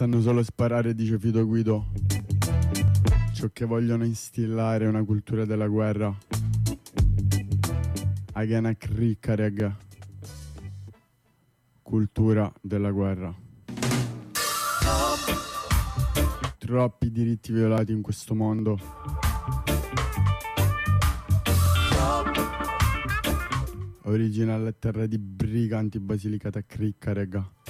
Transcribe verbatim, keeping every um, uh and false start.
sanno solo sparare, dice Fido Guido. Ciò che vogliono instillare è una cultura della guerra. Agena cricca, rega. Cultura della guerra. Troppi diritti violati in questo mondo. Originale terra di briganti, Basilicata cricca, rega.